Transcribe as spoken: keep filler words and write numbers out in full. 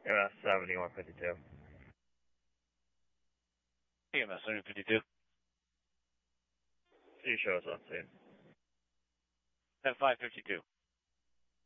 E M S seventy-one fifty-two. E M S seventy-one fifty-two. C shows on scene. ten five fifty-two.